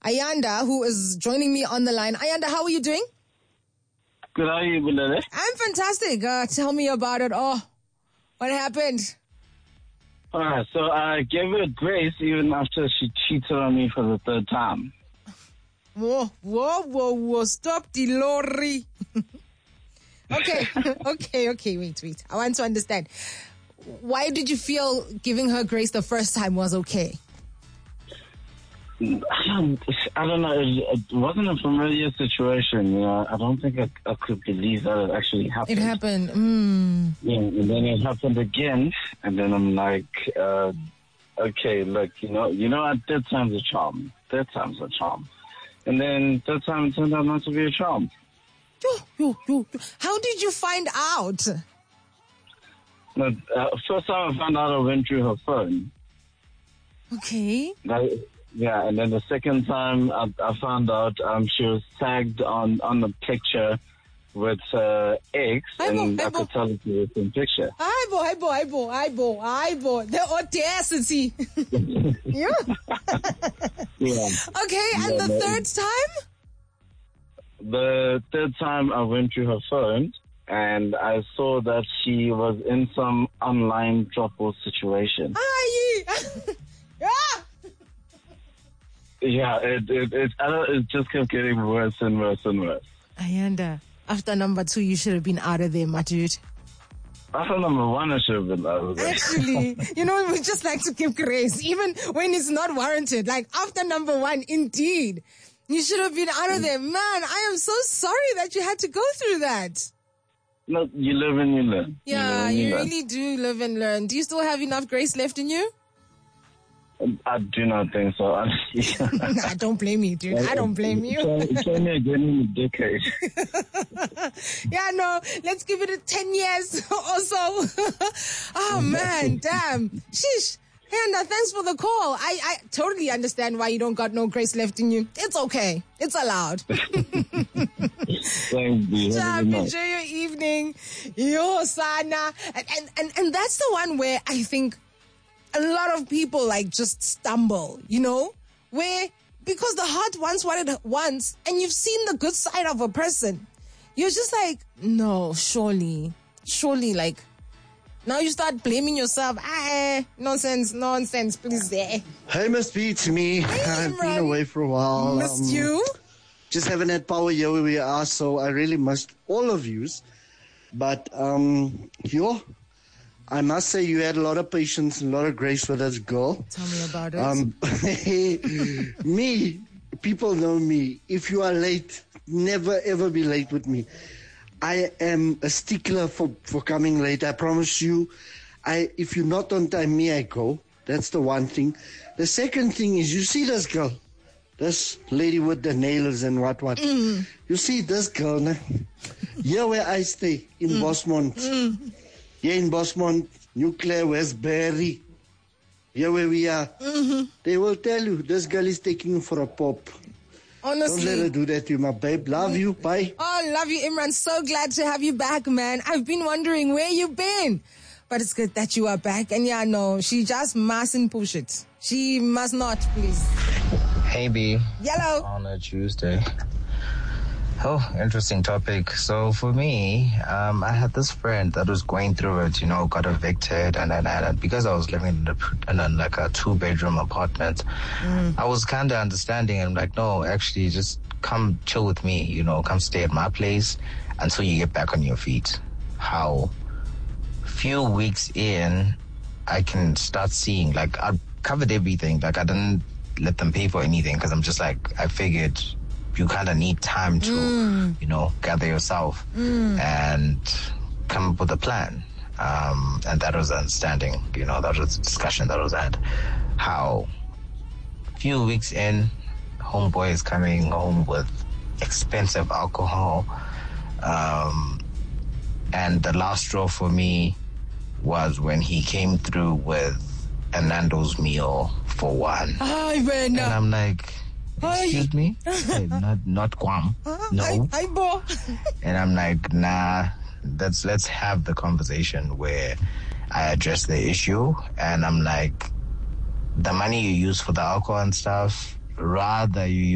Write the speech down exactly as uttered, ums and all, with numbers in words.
Ayanda, who is joining me on the line. Ayanda, how are you doing? Good, how are you, Bulele? I'm fantastic. Uh, tell me about it. Oh, what happened? Alright, so I gave her grace even after she cheated on me for the third time. Whoa, whoa, whoa, whoa. Stop the lorry. Okay, okay, okay. Wait, wait. I want to understand. Why did you feel giving her grace the first time was okay? I don't, I don't know. It, it wasn't a familiar situation. You know, I don't think I, I could believe that it actually happened. It happened. Mm. Yeah, and then it happened again, and then I'm like, uh, okay, look, you know, you know, at third time's a charm. Third time's a charm, and then third time it turned out not to be a charm. Yo, yo, yo. How did you find out? No, uh, first time I found out, I went through her phone. Okay. That, Yeah, and then the second time I, I found out um, she was tagged on, on the picture with her ex, Aibo, and I Aibo. could tell it was in picture. Aibo, aibo, aibo, aibo, aibo. The audacity. Yeah. Yeah. Okay, and Yeah, the no. third time? The third time I went through her phone, and I saw that she was in some online trouble situation. Aye. Yeah. Yeah, it it it, I don't, it just kept getting worse and worse and worse. Ayanda, after number two, you should have been out of there, my dude. After number one, I should have been out of there. Actually, you know, we just like to give grace, even when it's not warranted. Like, after number one, indeed, you should have been out of there. Man, I am so sorry that you had to go through that. No, you live and you learn. Yeah, live and you learn. really do live and learn. Do you still have enough grace left in you? I do not think so. Nah, don't blame me, dude. I don't blame you. Try, try me again in a decade. Yeah, no, let's give it a ten years or so. Oh, man, damn. Sheesh. Hannah, thanks for the call. I, I totally understand why you don't got no grace left in you. It's okay. It's allowed. Thank you. Have a Jam, good night. enjoy your evening. Yo, Sana. And, and, and, and that's the one where I think a lot of people like just stumble, you know, where because the heart wants what it wants and you've seen the good side of a person, you're just like, no, surely, surely, like, now you start blaming yourself. Ah, nonsense, nonsense, please. Eh. Hey, Miss B, it's me. I've Imran. been away for a while. Missed Um, you. Just haven't had power here where we are, so I really missed all of yous. But, um, yo, I must say you had a lot of patience and a lot of grace with this girl. Tell me about it. Um, me, people know me. If you are late, never ever be late with me. I am a stickler for, for coming late. I promise you. I if you're not on time, me I go. That's the one thing. The second thing is, you see this girl, this lady with the nails and what what. Mm. You see this girl, nah? Here where I stay in Mm. Bosmont. Mm. Here in Bosmont, Nuclear, Westbury. Here where we are. Mm-hmm. They will tell you this girl is taking you for a pop. Honestly. Don't let her do that to you, my babe. Love you. Bye. Oh, love you, Imran. So glad to have you back, man. I've been wondering where you've been. But it's good that you are back. And yeah, no, she just mustn't push it. She must not, please. Hey, B. Yellow. On a Tuesday. Oh, interesting topic. So for me, um, I had this friend that was going through it, you know, got evicted, and then and because I was living in, a, in a, like a two-bedroom apartment, mm. I was kind of understanding and like, no, actually, just come chill with me, you know, come stay at my place until you get back on your feet. How few weeks in, I can start seeing, like, I covered everything. Like, I didn't let them pay for anything because I'm just like, I figured you kind of need time to, mm. you know, gather yourself mm. and come up with a plan. Um, and that was the understanding, you know, that was a discussion that was had. How a few weeks in, homeboy is coming home with expensive alcohol. Um, and the last straw for me was when he came through with a Nando's meal for one. Hi, man. And I'm like, excuse me? Hey, not not Guam. No. Hi, hi, bo. And I'm like, nah, let's let's have the conversation where I address the issue. And I'm like, the money you use for the alcohol and stuff, rather you